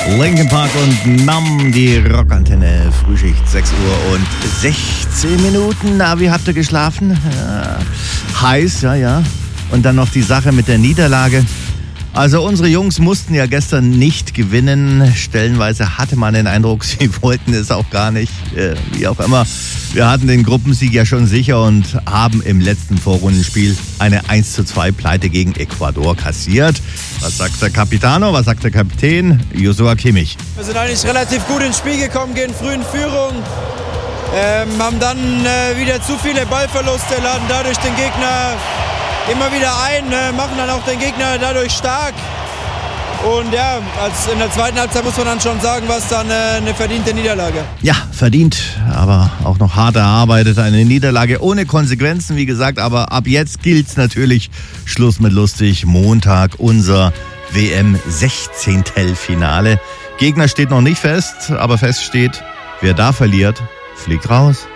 Linkin Park und Numb, die Rockantenne, Frühschicht, 6 Uhr und 16 Minuten. Na, wie habt ihr geschlafen? Ja. Heiß, ja. Und dann noch die Sache mit der Niederlage. Also unsere Jungs mussten ja gestern nicht gewinnen. Stellenweise hatte man den Eindruck, sie wollten es auch gar nicht. Wie auch immer, wir hatten den Gruppensieg ja schon sicher und haben im letzten Vorrundenspiel eine 1:2 Pleite gegen Ecuador kassiert. Was sagt der Capitano, was sagt der Kapitän? Joshua Kimmich. Wir sind eigentlich relativ gut ins Spiel gekommen, gehen früh in Führung. Haben dann wieder zu viele Ballverluste, laden dadurch den Gegner immer wieder ein, machen dann auch den Gegner dadurch stark. Und ja, in der zweiten Halbzeit muss man dann schon sagen, was dann eine verdiente Niederlage. Ja, verdient, aber auch noch hart erarbeitet. Eine Niederlage ohne Konsequenzen, wie gesagt. Aber ab jetzt gilt's natürlich. Schluss mit lustig. Montag unser WM-16-Finale. Gegner steht noch nicht fest, aber fest steht, wer da verliert, fliegt raus.